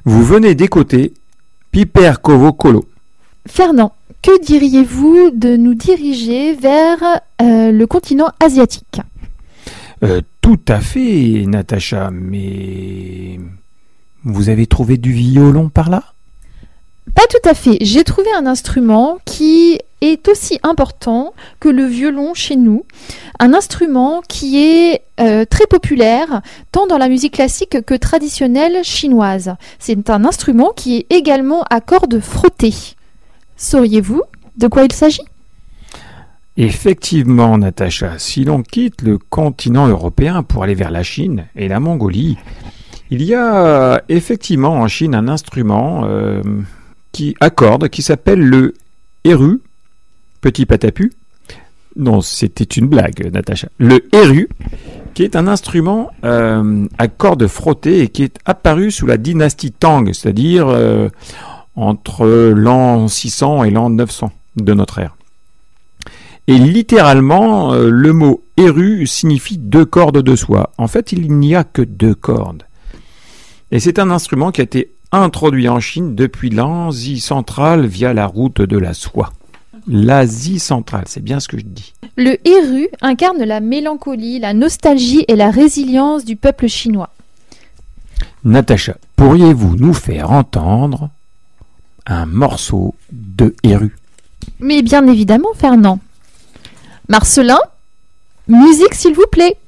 Vous venez d'écouter Piper Kovo Kolo. Fernand, que diriez-vous de nous diriger vers le continent asiatique ? Tout à fait, Natacha, mais vous avez trouvé du violon par là ? Pas tout à fait. J'ai trouvé un instrument qui est aussi important que le violon chez nous. Un instrument qui est très populaire, tant dans la musique classique que traditionnelle chinoise. C'est un instrument qui est également à cordes frottées. Sauriez-vous de quoi il s'agit ? Effectivement, Natacha, si l'on quitte le continent européen pour aller vers la Chine et la Mongolie, il y a effectivement en Chine un instrument à cordes qui s'appelle le heru, petit patapu. Non, c'était une blague, Natacha. Le heru, qui est un instrument à cordes frottées et qui est apparu sous la dynastie Tang, c'est-à-dire entre l'an 600 et l'an 900 de notre ère. Et littéralement, le mot heru signifie 2 cordes de soie. En fait, il n'y a que 2 cordes. Et c'est un instrument qui a été introduit en Chine depuis l'Asie centrale via la route de la soie. L'Asie centrale, c'est bien ce que je dis. Le heru incarne la mélancolie, la nostalgie et la résilience du peuple chinois. Natacha, pourriez-vous nous faire entendre un morceau de heru ? Mais bien évidemment, Fernand. Marcelin, musique s'il vous plaît.